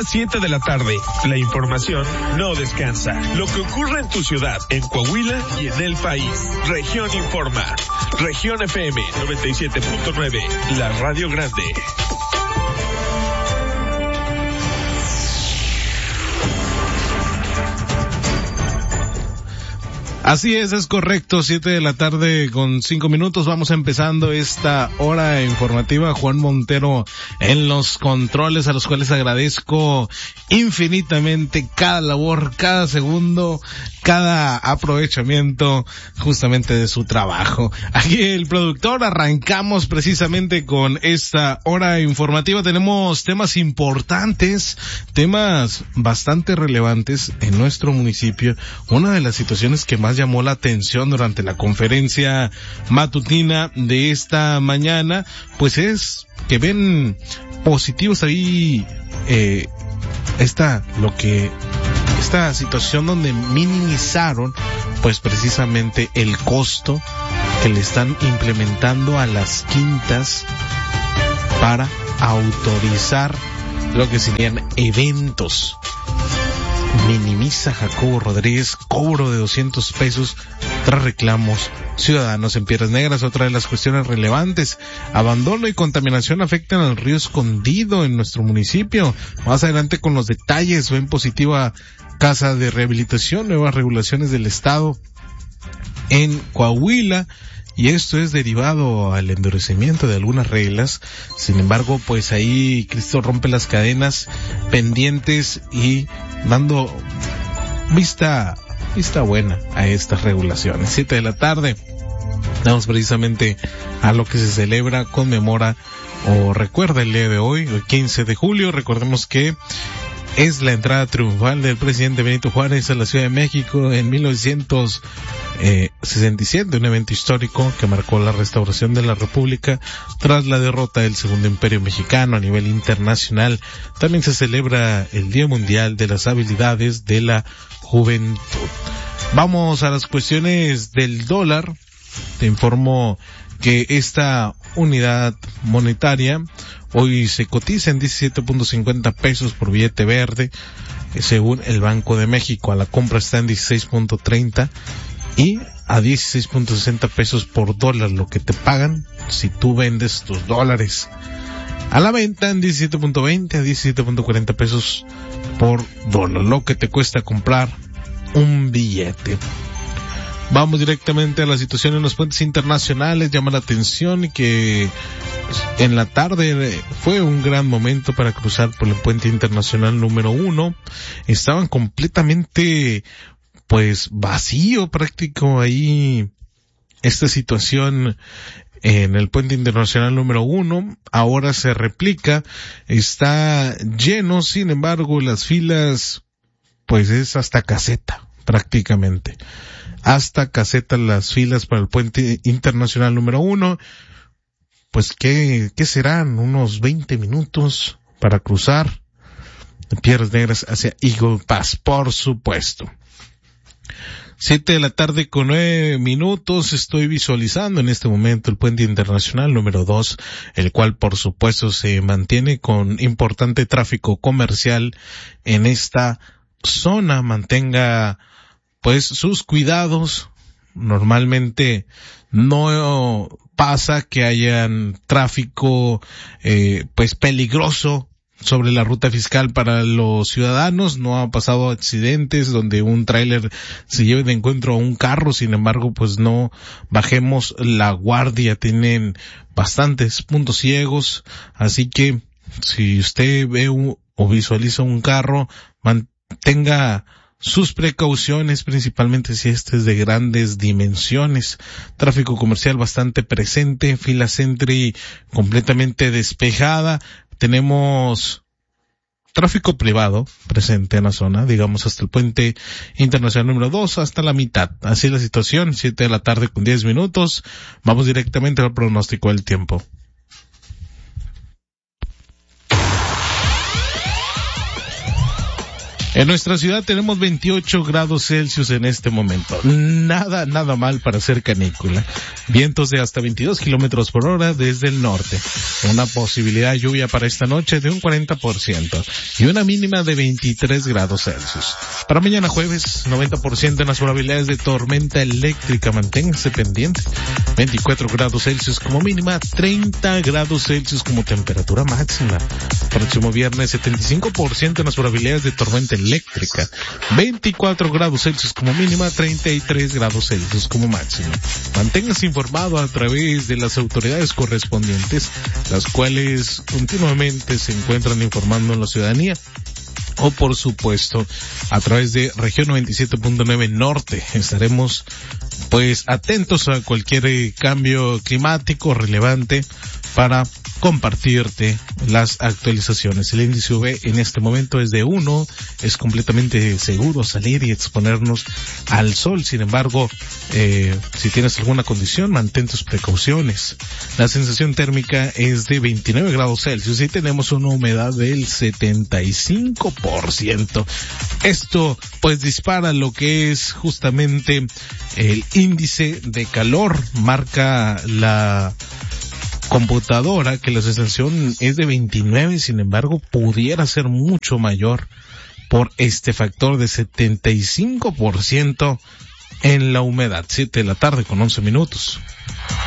7 de la tarde. La información no descansa. Lo que ocurre en tu ciudad, en Coahuila y en el país. Región Informa. Región FM 97.9. La Radio Grande. Así es correcto, 7 de la tarde con 5 minutos, vamos empezando esta hora informativa. Juan Montero en los controles, a los cuales agradezco infinitamente cada labor, cada segundo, cada aprovechamiento justamente de su trabajo. Aquí el productor, arrancamos precisamente con esta hora informativa. Tenemos temas importantes, temas bastante relevantes en nuestro municipio. Una de las situaciones que más llamó la atención durante la conferencia matutina de esta mañana, pues es que ven positivos ahí esta situación donde minimizaron pues precisamente el costo que le están implementando a las quintas para autorizar lo que serían eventos. Minimiza Jacobo Rodríguez cobro de 200 pesos tras reclamos ciudadanos en Piedras Negras. Otra de las cuestiones relevantes, abandono y contaminación afectan al río Escondido en nuestro municipio. Más adelante con los detalles. Ven positiva casa de rehabilitación, nuevas regulaciones del estado en Coahuila. Y esto es derivado al endurecimiento de algunas reglas. Sin embargo, pues ahí Cristo rompe las cadenas pendientes y dando vista buena a estas regulaciones. 7 de la tarde. Vamos precisamente a lo que se celebra, conmemora o recuerda el día de hoy, el 15 de julio. Recordemos que es la entrada triunfal del presidente Benito Juárez a la Ciudad de México en 1967, un evento histórico que marcó la restauración de la República tras la derrota del Segundo Imperio Mexicano a nivel internacional. También se celebra el Día Mundial de las Habilidades de la Juventud. Vamos a las cuestiones del dólar. Te informo que esta unidad monetaria hoy se cotiza en 17.50 pesos por billete verde, según el Banco de México. A la compra está en 16.30 y a 16.60 pesos por dólar, lo que te pagan si tú vendes tus dólares. A la venta en 17.20 a 17.40 pesos por dólar, lo que te cuesta comprar un billete. Vamos directamente a la situación en los puentes internacionales. Llama la atención que en la tarde fue un gran momento para cruzar por el puente internacional número 1. Estaban completamente pues vacío práctico ahí esta situación en el puente internacional número 1. Ahora se replica, está lleno, sin embargo las filas pues es hasta caseta prácticamente. Hasta caseta las filas para el puente internacional número 1. Pues ¿qué serán? Unos 20 minutos para cruzar de Piedras Negras hacia Eagle Pass, por supuesto. 7 de la tarde con 9 minutos. Estoy visualizando en este momento el puente internacional número 2, el cual por supuesto se mantiene con importante tráfico comercial en esta zona. Mantenga pues sus cuidados. Normalmente no pasa que hayan tráfico pues peligroso sobre la ruta fiscal para los ciudadanos. No ha pasado accidentes donde un tráiler se lleve de encuentro a un carro. Sin embargo, pues no bajemos la guardia. Tienen bastantes puntos ciegos, así que si usted ve o visualiza un carro, mantenga sus precauciones, principalmente si este es de grandes dimensiones. Tráfico comercial bastante presente, fila Sentry completamente despejada. Tenemos tráfico privado presente en la zona, digamos hasta el puente internacional número 2, hasta la mitad. Así es la situación, 7 de la tarde con 10 minutos. Vamos directamente al pronóstico del tiempo. En nuestra ciudad tenemos 28 grados Celsius en este momento. Nada mal para hacer canícula. Vientos de hasta 22 kilómetros por hora desde el norte. Una posibilidad de lluvia para esta noche de un 40% y una mínima de 23 grados Celsius. Para mañana jueves, 90% en las probabilidades de tormenta eléctrica. Manténganse pendiente. 24 grados Celsius como mínima, 30 grados Celsius como temperatura máxima. Próximo viernes, 75% en las probabilidades de tormenta eléctrica. 24 grados Celsius como mínima, 33 grados Celsius como máxima. Manténgase informado a través de las autoridades correspondientes, las cuales continuamente se encuentran informando a la ciudadanía, o por supuesto a través de región 97.9 Norte. Estaremos pues atentos a cualquier cambio climático relevante para compartirte las actualizaciones. El índice UV en este momento es de 1, es completamente seguro salir y exponernos al sol. Sin embargo, si tienes alguna condición, mantén tus precauciones. La sensación térmica es de 29 grados Celsius y tenemos una humedad del 75%. Esto pues dispara lo que es justamente el índice de calor. Marca la computadora que la sensación es de 29, sin embargo pudiera ser mucho mayor por este factor de 75% en la humedad. 7 de la tarde con 11 minutos.